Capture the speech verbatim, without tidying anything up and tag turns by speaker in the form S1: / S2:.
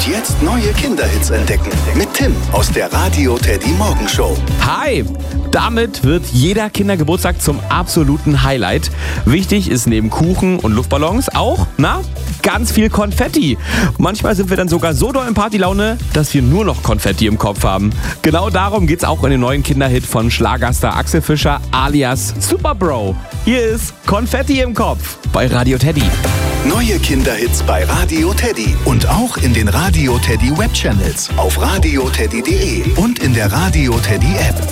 S1: jetzt neue Kinderhits entdecken. Mit Tim aus der Radio Teddy Morgenshow.
S2: Hi! Damit wird jeder Kindergeburtstag zum absoluten Highlight. Wichtig ist neben Kuchen und Luftballons auch, na, ganz viel Konfetti. Manchmal sind wir dann sogar so doll in Partylaune, dass wir nur noch Konfetti im Kopf haben. Genau darum geht's auch in dem neuen Kinderhit von Schlagerstar Axel Fischer alias Super Bro. Hier ist Konfetti im Kopf bei Radio Teddy.
S1: Neue Kinderhits bei Radio Teddy und auch in den Radio Teddy Webchannels auf radio teddy punkt de und in der Radio Teddy App.